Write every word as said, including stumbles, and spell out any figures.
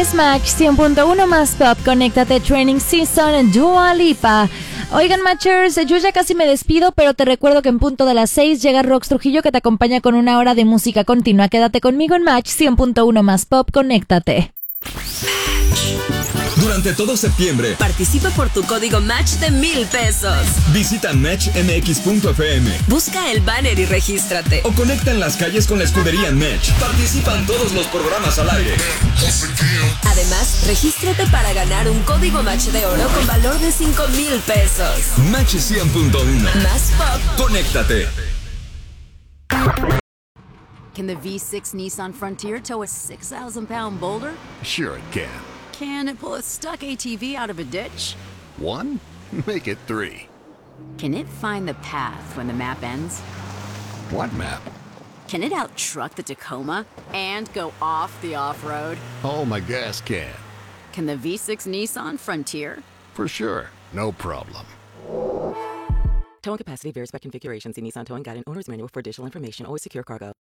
Es Match cien punto uno más Pop, conéctate, Training Season, Dua Lipa. Oigan, Matchers, yo ya casi me despido, pero te recuerdo que en punto de las seis llega Rox Trujillo, que te acompaña con una hora de música continua. Quédate conmigo en Match cien punto uno más Pop, conéctate. Durante todo septiembre, participa por tu código Match de mil pesos. Visita match m x punto f m. Busca el banner y regístrate. O conecta en las calles con la escudería Match. Participan todos los programas al aire. Además, regístrate para ganar un código Match de oro con valor de cinco mil pesos. Match cien punto uno. Más Pop. Conéctate. Can the V six Nissan Frontier tow a six thousand pound boulder? Sure it can. Can it pull a stuck A T V out of a ditch? One? Make it three. Can it find the path when the map ends? What map? Can it out-truck the Tacoma and go off the off-road? Oh, my gas can. Can the V six Nissan Frontier? For sure. No problem. Towing capacity varies by configuration. See Nissan Towing Guide and Owner's Manual for additional information. Always secure cargo.